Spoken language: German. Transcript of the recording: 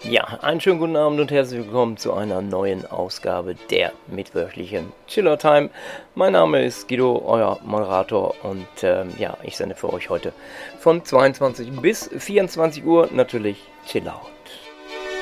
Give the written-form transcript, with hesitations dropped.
Ja, einen schönen guten Abend und herzlich willkommen zu einer neuen Ausgabe der mittwöchlichen Chiller Time. Mein Name ist Guido, euer Moderator und ich sende für euch heute von 22 bis 24 Uhr natürlich Chill Out.